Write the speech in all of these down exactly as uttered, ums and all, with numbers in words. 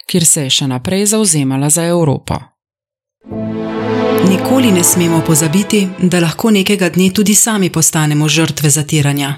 kjer se je še naprej zavzemala za Evropo. Nikoli ne smemo pozabiti, da lahko nekega dne tudi sami postanemo žrtve zatiranja.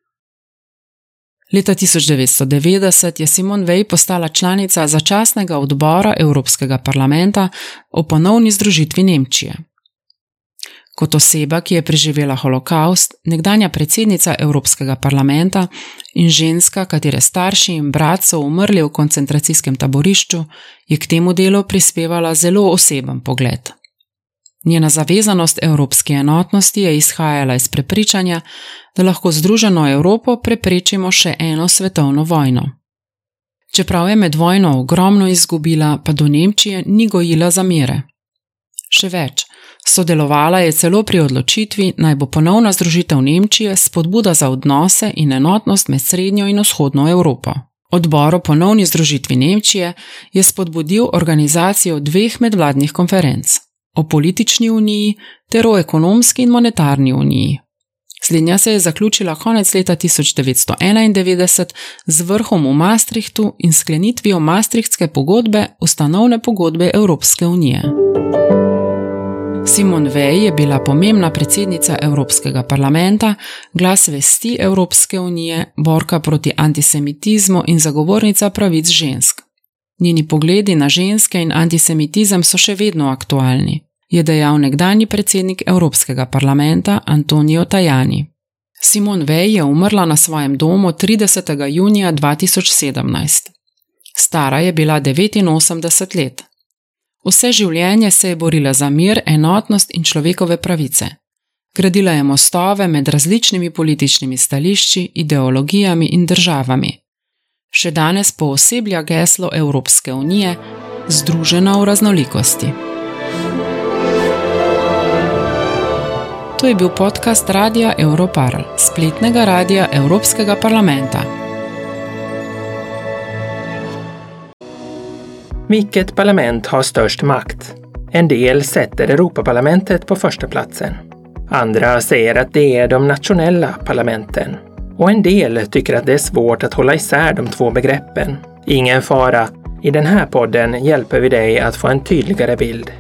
Leta tisoč devetsto devetdeset je Simone Weil postala članica začasnega odbora Evropskega parlamenta o ponovni združitvi Nemčije. Kot oseba, ki je preživela holokaust, nekdanja predsednica Evropskega parlamenta in ženska, katere starši in brat so umrli v koncentracijskem taborišču, je k temu delu prispevala zelo oseben pogled. Njena zavezanost evropski enotnosti je izhajala iz prepričanja, da lahko združeno Evropo preprečimo še eno svetovno vojno. Čeprav je med vojno ogromno izgubila, pa do Nemčije ni gojila zamere. Še več, sodelovala je celo pri odločitvi, naj bo ponovna združitev Nemčije spodbuda za odnose in enotnost med srednjo in vzhodno Evropo. Odbor o ponovni združitvi Nemčije je spodbudil organizacijo dveh medvladnih konferenc, o politični uniji ter o ekonomski in monetarni uniji. Slednja se je zaključila konec leta tisoč devetsto enaindevetdeset z vrhom v Maastrichtu in sklenitvijo Maastrichtske pogodbe, ustanovne pogodbe Evropske unije. Simone Weil je bila pomembna predsednica Evropskega parlamenta, glas vesti Evropske unije, borka proti antisemitizmu in zagovornica pravic žensk. Njeni pogledi na ženske in antisemitizem so še vedno aktualni, je dejal nekdanji predsednik Evropskega parlamenta Antonio Tajani. Simone Weil je umrla na svojem domu tridesetega junija dva tisoč sedemnajst. Stara je bila devetinosemdeset let. Vse življenje se je borila za mir, enotnost in človekove pravice. Gradila je mostove med različnimi političnimi stališči, ideologijami in državami. Še danes pooseblja geslo Evropske unije, združena v raznolikosti. To je bil podcast Radia Europarl, spletnega radia Evropskega parlamenta. Vilket parlament har störst makt? En del sätter Europaparlamentet på första platsen. Andra säger att det är de nationella parlamenten. Och en del tycker att det är svårt att hålla isär de två begreppen. Ingen fara. I den här podden hjälper vi dig att få en tydligare bild.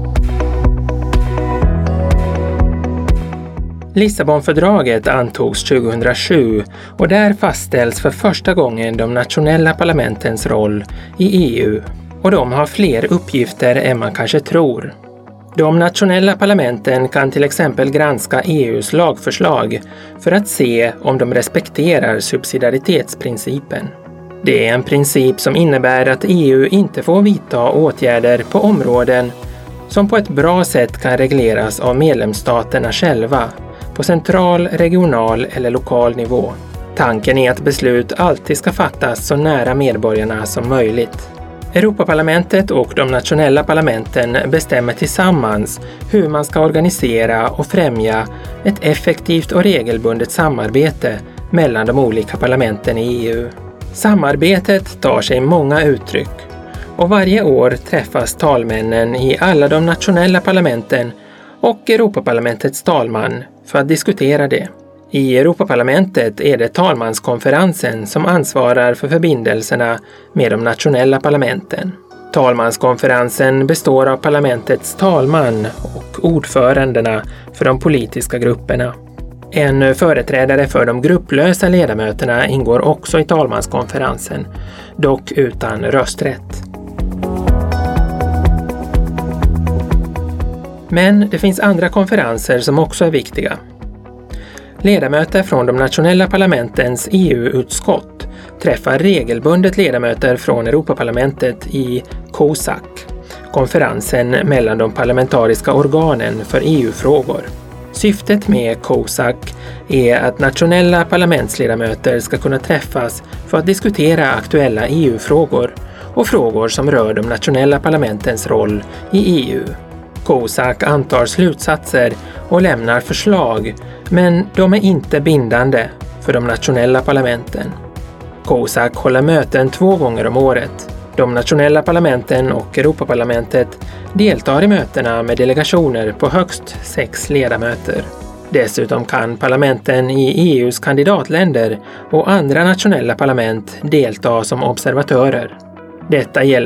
Lissabonfördraget antogs tjugohundrasju och där fastställs för första gången de nationella parlamentens roll i E U. Och de har fler uppgifter än man kanske tror. De nationella parlamenten kan till exempel granska E U:s lagförslag för att se om de respekterar subsidiaritetsprincipen. Det är en princip som innebär att E U inte får vidta åtgärder på områden som på ett bra sätt kan regleras av medlemsstaterna själva på central, regional eller lokal nivå. Tanken är att beslut alltid ska fattas så nära medborgarna som möjligt. Europaparlamentet och de nationella parlamenten bestämmer tillsammans hur man ska organisera och främja ett effektivt och regelbundet samarbete mellan de olika parlamenten i E U. Samarbetet tar sig många uttryck och varje år träffas talmännen i alla de nationella parlamenten och Europaparlamentets talman för att diskutera det. I Europaparlamentet är det talmanskonferensen som ansvarar för förbindelserna med de nationella parlamenten. Talmanskonferensen består av parlamentets talman och ordförandena för de politiska grupperna. En företrädare för de grupplösa ledamöterna ingår också i talmanskonferensen, dock utan rösträtt. Men det finns andra konferenser som också är viktiga. Ledamöter från de nationella parlamentens E U-utskott träffar regelbundet ledamöter från Europaparlamentet i COSAC, konferensen mellan de parlamentariska organen för E U-frågor. Syftet med COSAC är att nationella parlamentsledamöter ska kunna träffas för att diskutera aktuella E U-frågor och frågor som rör de nationella parlamentens roll i E U. COSAC antar slutsatser och lämnar förslag, men de är inte bindande för de nationella parlamenten. COSAC håller möten två gånger om året. De nationella parlamenten och Europaparlamentet deltar i mötena med delegationer på högst sex ledamöter. Dessutom kan parlamenten i E U:s kandidatländer och andra nationella parlament delta som observatörer. Detta gäller